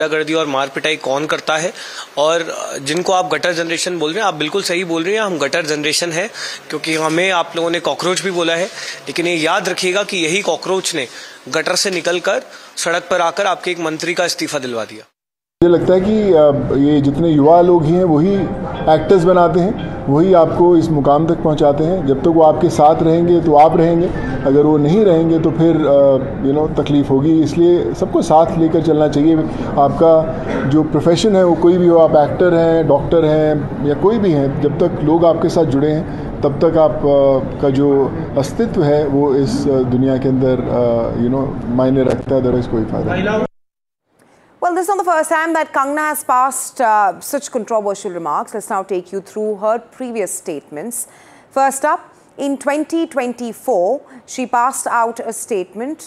गुंडागर्दी और मार पिटाई कौन करता है। और जिनको आप गटर जनरेशन बोल रहे हैं, आप बिल्कुल सही बोल रहे हैं, हम गटर जनरेशन है, क्योंकि हमें आप लोगों ने कॉकरोच भी बोला है, लेकिन ये याद रखिएगा कि यही कॉकरोच ने गटर से निकलकर सड़क पर आकर आपके एक मंत्री का इस्तीफा दिलवा दिया। मुझे लगता है कि ये जितने युवा लोग हैं वही एक्टर्स बनाते हैं, वही आपको इस मुकाम तक पहुंचाते हैं। जब तक वो आपके साथ रहेंगे तो आप रहेंगे, अगर वो नहीं रहेंगे तो फिर तकलीफ़ होगी। इसलिए सबको साथ लेकर चलना चाहिए। आपका जो प्रोफेशन है वो कोई भी हो, आप एक्टर हैं, डॉक्टर हैं या कोई भी हैं, जब तक लोग आपके साथ जुड़े हैं तब तक आप का जो अस्तित्व है वो इस दुनिया के अंदर मायने रखता है, अदरवाइज कोई फ़ायदा नहीं। Well, this is not the first time that Kangna has passed such controversial remarks. Let's now take you through her previous statements. First up, in 2024, she passed out a statement.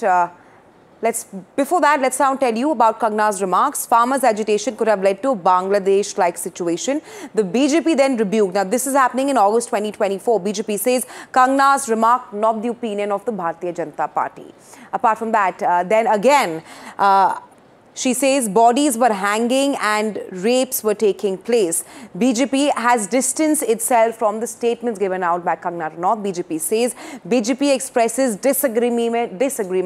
Before that, let's now tell you about Kangna's remarks. Farmers' agitation could have led to a Bangladesh-like situation. The BJP then rebuked. Now, this is happening in August 2024. BJP says Kangna's remark not the opinion of the Bharatiya Janata Party. Apart from that, then again, she says bodies were hanging and rapes were taking place. BJP has distanced itself from the statements given out by Kangna Ranaut. BJP says BJP expresses disagreement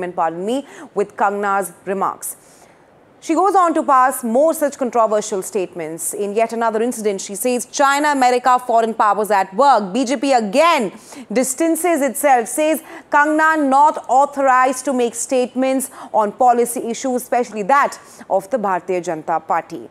with Kangna's remarks. She goes on to pass more such controversial statements. In yet another incident, she says China, America, foreign powers at work. BJP again distances itself, says Kangna not authorized to make statements on policy issues, especially that of the Bharatiya Janata Party.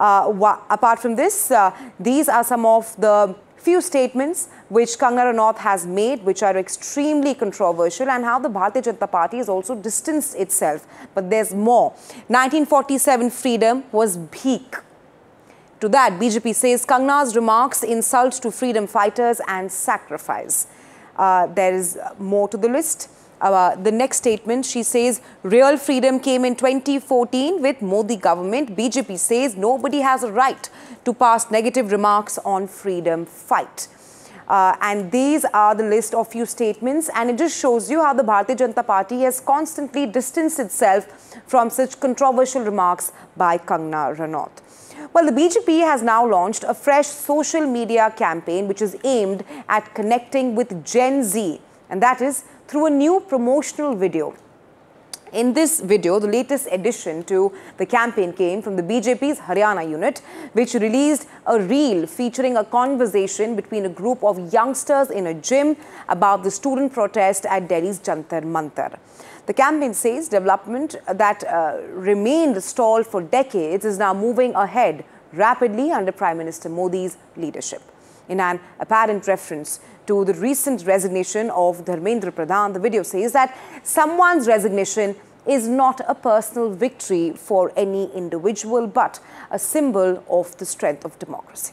Apart from this, these are some of the few statements which Kangna Ranaut has made, which are extremely controversial, and how the Bharatiya Janata Party has also distanced itself. But there's more. 1947 freedom was bheek. To that, BJP says Kangna's remarks insult to freedom fighters and sacrifice. There is more to the list. The next statement, she says real freedom came in 2014 with Modi government. BJP says nobody has a right to pass negative remarks on freedom fight. And these are the list of few statements, and it just shows you how the Bharatiya Janata Party has constantly distanced itself from such controversial remarks by Kangna Ranaut. Well, the BJP has now launched a fresh social media campaign which is aimed at connecting with Gen Z, and that is through a new promotional video. In this video, the latest addition to the campaign came from the BJP's Haryana unit, which released a reel featuring a conversation between a group of youngsters in a gym about the student protest at Delhi's Jantar Mantar. The campaign says development that remained stalled for decades is now moving ahead rapidly under Prime Minister Modi's leadership. In an apparent reference to the recent resignation of Dharmendra Pradhan, the video says that someone's resignation is not a personal victory for any individual, but a symbol of the strength of democracy.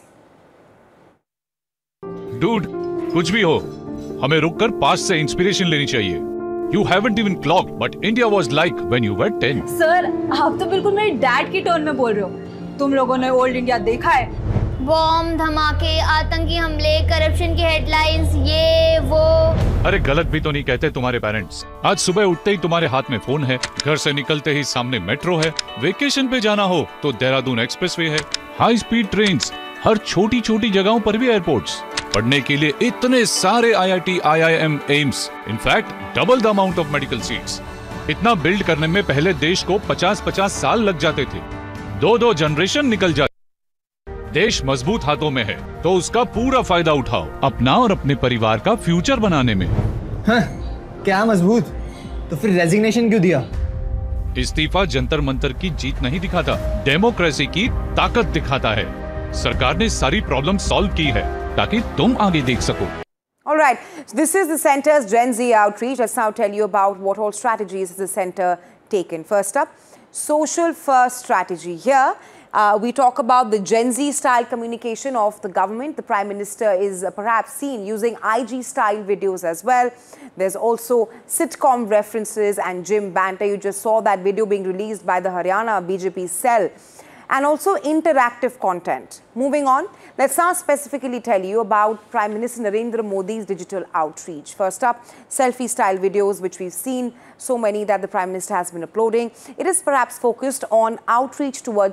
Dude, कुछ भी हो, हमें रुककर past से inspiration लेनी चाहिए. You haven't even clocked, but India was like when you were 10. Sir, आप तो बिल्कुल मेरे डैड की टोन में बोल रहे हो. तुम लोगों ने ओल्ड इंडिया देखा है? बॉम्ब, धमाके, आतंकी हमले, करप्शन की हेडलाइंस, ये वो. अरे गलत भी तो नहीं कहते तुम्हारे पेरेंट्स. आज सुबह उठते ही तुम्हारे हाथ में फोन है, घर से निकलते ही सामने मेट्रो है, वेकेशन पे जाना हो तो देहरादून एक्सप्रेसवे है, हाई स्पीड ट्रेन्स, हर छोटी छोटी जगहों पर भी एयरपोर्ट्स, पढ़ने के लिए इतने सारे IIT, IIM, AIIMS, in fact double the amount of medical seats. इतना बिल्ड करने में पहले देश को 50-50 साल लग जाते थे. 2 जनरेशन निकल जाते. देश मजबूत हाथों में है तो उसका पूरा फायदा उठाओ, अपना और अपने परिवार का फ्यूचर बनाने में. हाँ, क्या मजबूत? तो फिर रेजिग्नेशन क्यों दिया? इस्तीफा जंतर मंतर की जीत नहीं दिखाता, डेमोक्रेसी की ताकत दिखाता है. सरकार ने सारी प्रॉब्लम सॉल्व की है ताकि तुम आगे देख सको. All right, this is the center's Gen Z outreach. Let's now tell you about what all strategies has the center taken. First up, social first strategy. Here, we talk about the Gen Z style communication of the government. The Prime Minister is perhaps seen using IG style videos as well. There's also sitcom references and gym banter. You just saw that video being released by the Haryana BJP cell. and also interactive content. Moving on, let's now specifically tell you about Prime Minister Narendra Modi's digital outreach. First up, selfie-style videos, which we've seen so many that the Prime Minister has been uploading. It is perhaps focused on outreach towards